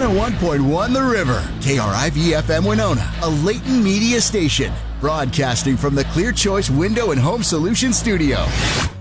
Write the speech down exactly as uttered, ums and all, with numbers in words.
oh one point one The River, K R I V F M Winona, a Leighton Media station, broadcasting from the Clear Choice Window and Home Solutions studio.